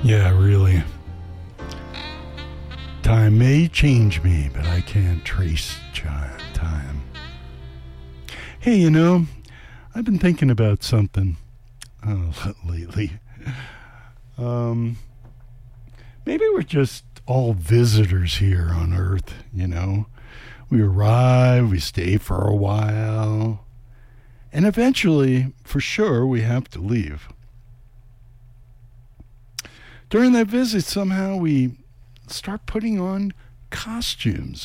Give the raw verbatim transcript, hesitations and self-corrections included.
Yeah, really. Time may change me, but I can't trace chi- time. Hey, you know, I've been thinking about something uh, lately. Um, maybe we're just all visitors here on Earth, you know. We arrive, we stay for a while, and eventually, for sure, we have to leave. During that visit, somehow we start putting on costumes